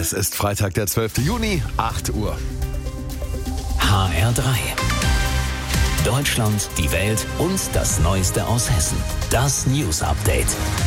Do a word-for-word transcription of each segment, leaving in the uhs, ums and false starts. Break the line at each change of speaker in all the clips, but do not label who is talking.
Es ist Freitag, der zwölfte Juni, acht Uhr.
H R drei. Deutschland, die Welt und das Neueste aus Hessen. Das News Update.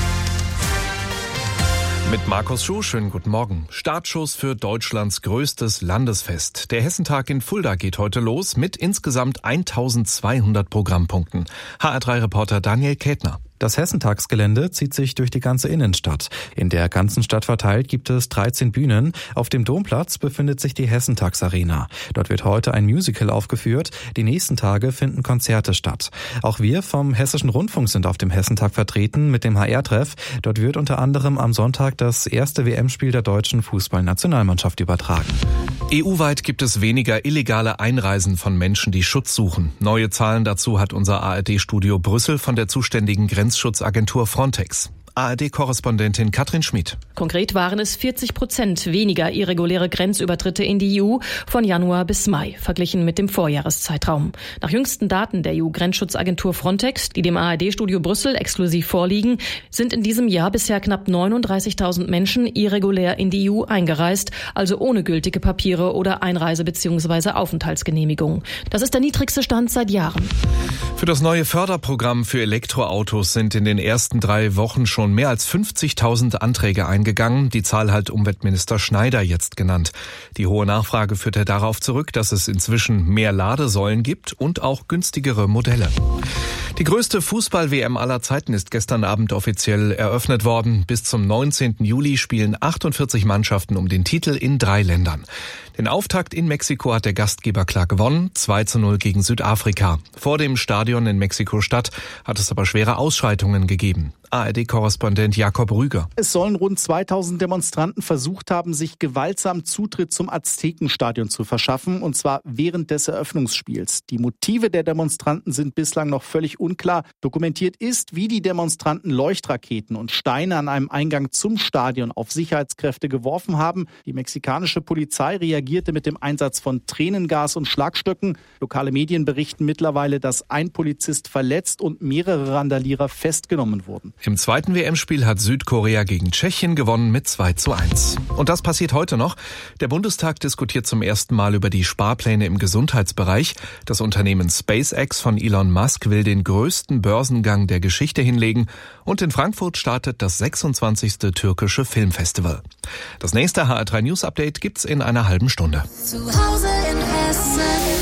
Mit Markus Schuh, schönen guten Morgen. Startschuss für Deutschlands größtes Landesfest. Der Hessentag in Fulda geht heute los mit insgesamt eintausendzweihundert Programmpunkten. H R drei Reporter Daniel Kätner.
Das Hessentagsgelände zieht sich durch die ganze Innenstadt. In der ganzen Stadt verteilt gibt es dreizehn Bühnen. Auf dem Domplatz befindet sich die Hessentagsarena. Dort wird heute ein Musical aufgeführt. Die nächsten Tage finden Konzerte statt. Auch wir vom Hessischen Rundfunk sind auf dem Hessentag vertreten mit dem H R-Treff. Dort wird unter anderem am Sonntag das erste W M-Spiel der deutschen Fußballnationalmannschaft übertragen.
E U-weit gibt es weniger illegale Einreisen von Menschen, die Schutz suchen. Neue Zahlen dazu hat unser A R D-Studio Brüssel von der zuständigen Grenzschutzagentur Frontex. A R D-Korrespondentin Katrin Schmid.
Konkret waren es vierzig Prozent weniger irreguläre Grenzübertritte in die E U von Januar bis Mai, verglichen mit dem Vorjahreszeitraum. Nach jüngsten Daten der E U-Grenzschutzagentur Frontex, die dem A R D-Studio Brüssel exklusiv vorliegen, sind in diesem Jahr bisher knapp neununddreißigtausend Menschen irregulär in die E U eingereist, also ohne gültige Papiere oder Einreise- bzw. Aufenthaltsgenehmigung. Das ist der niedrigste Stand seit Jahren.
Für das neue Förderprogramm für Elektroautos sind in den ersten drei Wochen schon mehr als fünfzigtausend Anträge eingegangen. Die Zahl hat Umweltminister Schneider jetzt genannt. Die hohe Nachfrage führte darauf zurück, dass es inzwischen mehr Ladesäulen gibt und auch günstigere Modelle. Die größte Fußball-W M aller Zeiten ist gestern Abend offiziell eröffnet worden. Bis zum neunzehnten Juli spielen achtundvierzig Mannschaften um den Titel in drei Ländern. Den Auftakt in Mexiko hat der Gastgeber klar gewonnen, zwei zu null gegen Südafrika. Vor dem Stadion in Mexiko-Stadt hat es aber schwere Ausschreitungen gegeben. A R D-Korrespondent Jakob Rüger.
Es sollen rund zweitausend Demonstranten versucht haben, sich gewaltsam Zutritt zum Aztekenstadion zu verschaffen, und zwar während des Eröffnungsspiels. Die Motive der Demonstranten sind bislang noch völlig unklar. Dokumentiert ist, wie die Demonstranten Leuchtraketen und Steine an einem Eingang zum Stadion auf Sicherheitskräfte geworfen haben. Die mexikanische Polizei reagierte mit dem Einsatz von Tränengas und Schlagstöcken. Lokale Medien berichten mittlerweile, dass ein Polizist verletzt und mehrere Randalierer festgenommen wurden.
Im zweiten W M-Spiel hat Südkorea gegen Tschechien gewonnen mit zwei zu eins. Und das passiert heute noch. Der Bundestag diskutiert zum ersten Mal über die Sparpläne im Gesundheitsbereich. Das Unternehmen SpaceX von Elon Musk will den größten Börsengang der Geschichte hinlegen. Und in Frankfurt startet das sechsundzwanzigste türkische Filmfestival. Das nächste H R drei News Update gibt's in einer halben Stunde.
Zu Hause in Hessen.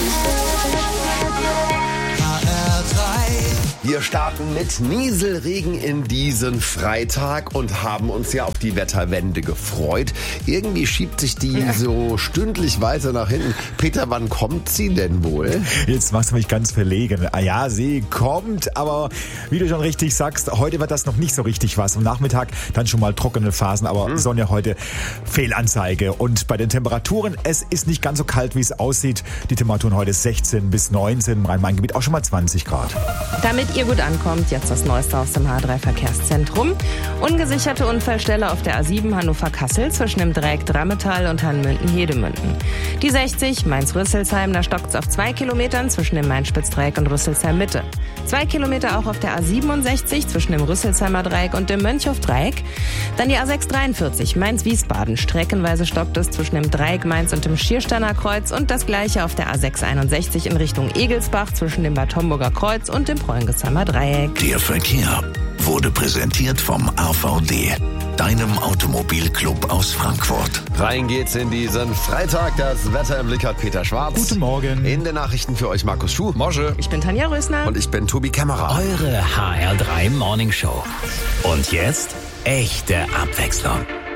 Wir starten mit Nieselregen in diesen Freitag und haben uns ja auf die Wetterwende gefreut. Irgendwie schiebt sich die ja. so stündlich weiter nach hinten. Peter, wann kommt sie denn wohl?
Jetzt machst du mich ganz verlegen. Ah ja, sie kommt, aber wie du schon richtig sagst, heute wird das noch nicht so richtig was. Am Nachmittag dann schon mal trockene Phasen, aber hm. Sonne heute Fehlanzeige. Und bei den Temperaturen, es ist nicht ganz so kalt, wie es aussieht. Die Temperaturen heute sechzehn bis neunzehn, im Rhein-Main-Gebiet auch schon mal zwanzig Grad.
Damit ihr gut ankommt, jetzt das Neueste aus dem H drei Verkehrszentrum. Ungesicherte Unfallstelle auf der A sieben Hannover-Kassel zwischen dem Dreieck Drammetal und Hannmünden-Hedemünden. Die sechzig Mainz-Rüsselsheim, da stockt's auf zwei Kilometern zwischen dem Main-Spitz-Dreieck und Rüsselsheim-Mitte. Zwei Kilometer auch auf der A siebenundsechzig zwischen dem Rüsselsheimer Dreieck und dem Mönchhof-Dreieck. Dann die A sechs dreiundvierzig Mainz-Wiesbaden. Streckenweise stockt es zwischen dem Dreieck Mainz und dem Schiersteiner Kreuz, und das gleiche auf der A sechs einundsechzig in Richtung Egelsbach zwischen dem Bad Homburger Kreuz und dem Preuengesheimer Dreieck.
Der Verkehr wurde präsentiert vom A V D, deinem Automobilclub aus Frankfurt.
Rein geht's in diesen Freitag. Das Wetter im Blick hat Peter Schwarz.
Guten Morgen.
In den Nachrichten für euch Markus Schuh.
Mosche.
Ich bin Tanja Rösner.
Und ich bin Tobi Kämmerer.
Eure H R drei Morning Show. Und jetzt echte Abwechslung.